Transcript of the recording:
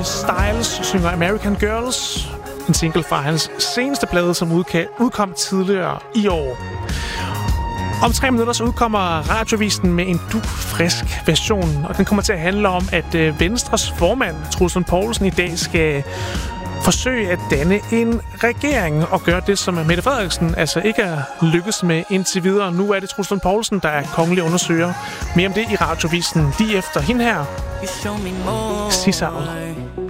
Harry Styles synger American Girls, en single fra hans seneste plade, som udkom tidligere i år. Om 3 minutter så udkommer Radiovisen med en dugfrisk version, og den kommer til at handle om, at Venstres formand, Troels Lund Poulsen, i dag skal forsøge at danne en regering og gøre det, som Mette Frederiksen altså ikke er lykkes med indtil videre. Nu er det Troels Lund Poulsen, der er kongelig undersøger. Mere om det i Radiovisen lige efter hende her. Sisal.